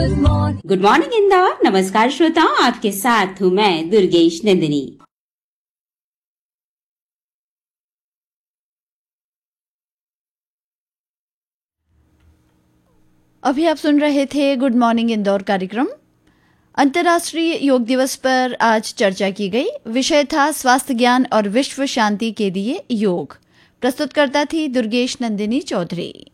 Good morning Indore. नमस्कार श्रोताओं, आपके साथ हूँ मैं दुर्गेश नंदिनी। अभी आप सुन रहे थे गुड मॉर्निंग इंदौर कार्यक्रम। अंतर्राष्ट्रीय योग दिवस पर आज चर्चा की गई। विषय था स्वास्थ्य ज्ञान और विश्व शांति के लिए योग। प्रस्तुतकर्ता थी दुर्गेश नंदिनी चौधरी।